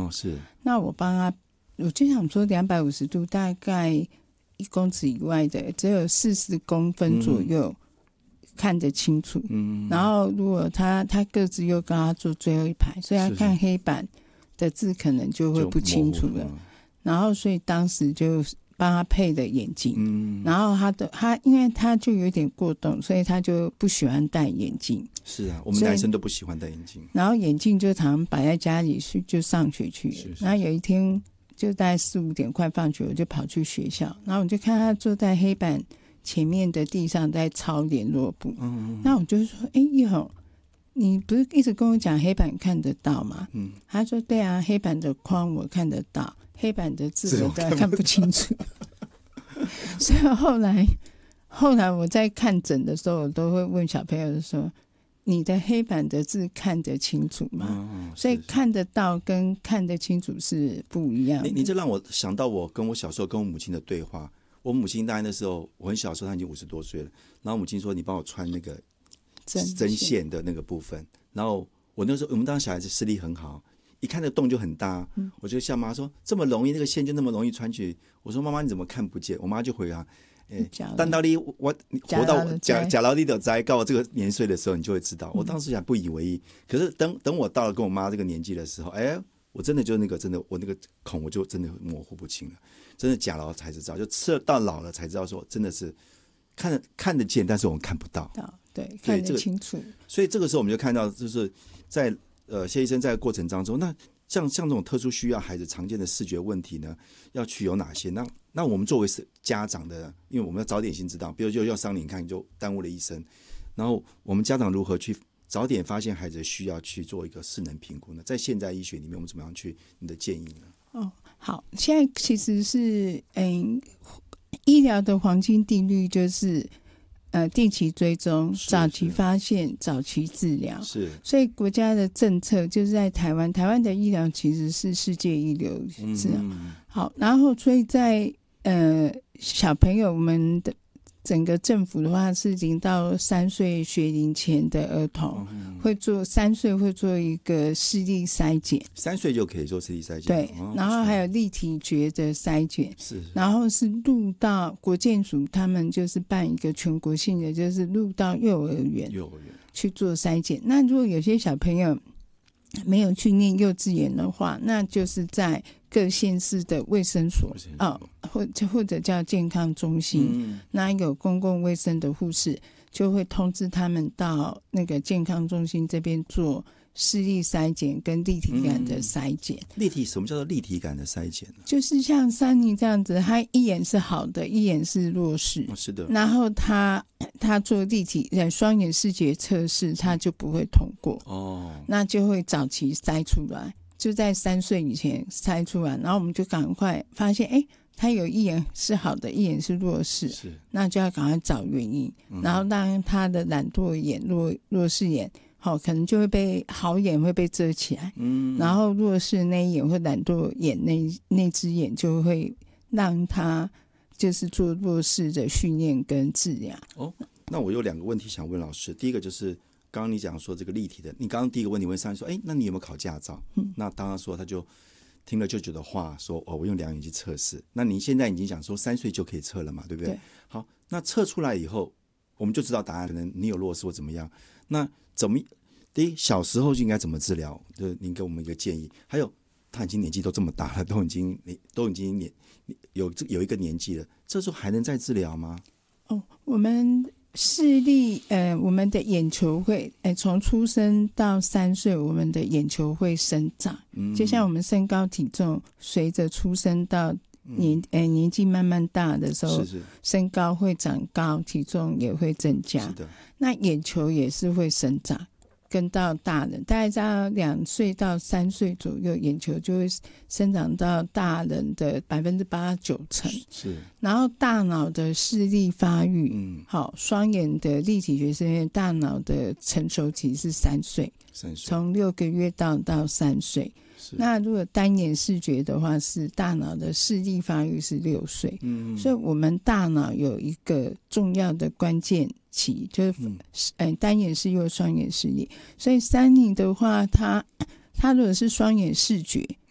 哦，是。 那我帮他，我就想说250度大概1公尺以外的只有40公分左右，看得清楚。然后如果他个子又高，他坐最后一排，所以他看黑板的字可能就会不清楚了。然后所以当时就帮他配的眼镜，然后他因为他就有点过动，所以他就不喜欢戴眼镜。 是啊，我们男生都不喜欢戴眼镜。然后眼镜就常常摆在家里就上学去了。然后有一天就大概4、5点快放学，我就跑去学校，然后我就看他坐在黑板前面的地上在抄联络簿。那我就说：“一宏，你不是一直跟我讲黑板看得到吗？”他说：“对啊，黑板的框我看得到，黑板的字我看不清楚。”所以后来我在看诊的时候，我都会问小朋友说：“你的黑板的字看得清楚吗？”所以看得到跟看得清楚是不一样的。 你这让我想到我跟我小时候跟我母亲的对话。我母亲大概那时候我很小的时候，她已经50多岁了。然后母亲说：“你帮我穿那个针线的那个部分。”然后我那时候我们当时小孩子视力很好，一看那洞就很大，我就笑妈说：“这么容易，那个线就那么容易穿去。”我说：“妈妈你怎么看不见？”我妈就回答：“等到你活到假劳你的灾，到我这个年岁的时候，你就会知道。”我当时想不以为意，可是等我到了跟我妈这个年纪的时候，我真的就真的我那个孔我就真的模糊不清了。真的假老才知道，就吃到老了才知道说真的是看得见，但是我们看不到。 对，看得清楚。 所以这个时候我们就看到，就是在谢医生在过程当中，那像这种特殊需要孩子常见的视觉问题呢，要去有哪些？那我们作为是家长的，因为我们要早点先知道，比如就要伤眼看就耽误了一生，然后我们家长如何去早点发现孩子的需要，去做一个适能评估呢？在现代医学里面，我们怎么样去你的建议呢？ 好，现在其实是医疗的黄金定律就是定期追踪、早期发现、早期治疗。是，所以国家的政策就是在台湾的医疗其实是世界一流，是好，然后所以在小朋友们的整个政府的话是0到3岁学龄前的儿童会做3岁会做一个视力筛检 ，3岁就可以做视力筛检。 对，然后还有立体觉的筛检，是，然后是入到国健署，他们就是办一个全国性的，就是入到幼儿园去做筛检。那如果有些小朋友没有去念幼稚园的话，那就是在各县市的卫生所或者叫健康中心，那有公共卫生的护士就会通知他们到那个健康中心这边做视力筛检跟立体感的筛检。 什么叫做立体感的筛检呢？ 就是像珊妮这样子，他一眼是好的，一眼是弱视， 是的。然后他做立体双眼视觉测试，他就不会通过那就会早期筛出来，就在3岁以前筛出来，然后我们就赶快发现他有一眼是好的，一眼是弱视，那就要赶快找原因，然后让他的懒惰眼、弱视眼可能就会被好眼会被遮起来，然后弱视那一眼或懒惰眼那只眼就会让他就是做弱视的训练跟治疗。 那我有2个问题想问老师。第一个就是刚刚你讲说这个立体的，你刚刚第一个问题问上说那你有没有考驾照？那当然说他就听了舅舅的话说我用2眼去测试。那你现在已经讲说3岁就可以测了嘛，对不对？好，那测出来以后我们就知道答案，可能你有弱视或怎么样。那第一小时候就应该怎么治疗？就您给我们一个建议。还有他已经年纪都这么大了，都已经有一个年纪了，这时候还能再治疗吗？ 我们视力我们的眼球会从出生到3岁，我们的眼球会生长，就像我们身高体重随着出生到年纪慢慢大的时候，身高会长高，体重也会增加。是的，那眼球也是会生长，跟到大人大概在2岁到3岁左右，眼球就会生长到大人的8%、9%。是，然后大脑的视力发育，双眼的立体觉是因为大脑的成熟期是3岁，从6个月到3岁。那如果单眼视觉的话，是大脑的视力发育是6岁。所以我们大脑有一个重要的关键期，就是单眼视或双眼视力。所以珊妮的话，他如果是双眼视觉，